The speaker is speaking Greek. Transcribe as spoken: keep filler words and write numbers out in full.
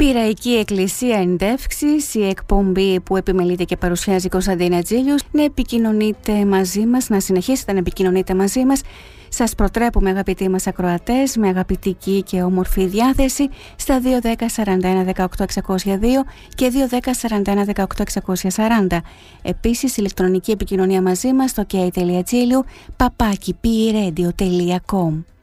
Πειραϊκή Εκκλησία Εντεύξης, η εκπομπή που επιμελείται και παρουσιάζει η Κωνσταντίνα Τζίλιους, να επικοινωνείτε μαζί μας, να συνεχίσετε να επικοινωνείτε μαζί μας. Σας προτρέπουμε, αγαπητοί μας ακροατές, με αγαπητική και όμορφη διάθεση στα δύο δέκα σαράντα ένα δεκαοκτώ εξακόσια δύο και δύο δέκα σαράντα ένα δεκαοκτώ εξακόσια σαράντα. Επίσης, ηλεκτρονική επικοινωνία μαζί μας στο κέι τελεία τζίλιου παπάκι πι ι ρέιντιο τελεία κομ.